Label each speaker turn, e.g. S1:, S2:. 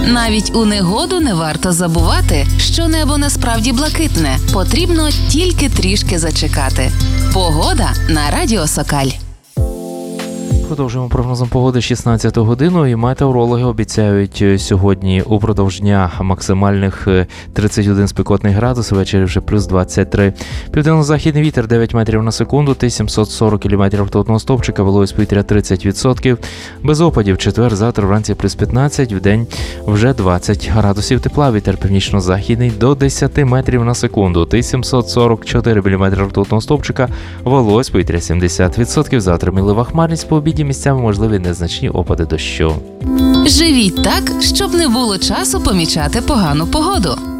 S1: Навіть у негоду не варто забувати, що небо насправді блакитне. Потрібно тільки трішки зачекати. Погода на Радіо Сокаль.
S2: Продовжуємо прогнозом погоди 16 годину, і метеорологи обіцяють сьогодні упродовж дня максимальних 31 спекотний градус, ввечері вже плюс 23. Південно-західний вітер 9 метрів на секунду, 740 км ртутного стовпчика, вологість повітря 30%. Без опадів, четвер, завтра вранці плюс 15, вдень вже 20 градусів тепла, вітер північно-західний до 10 метрів на секунду, 744 мм ртутного стовпчика, вологість повітря 70%. Завтра мінлива хмарність, по обіді місцями можливі незначні опади дощу.
S1: Живіть так, щоб не було часу помічати погану погоду.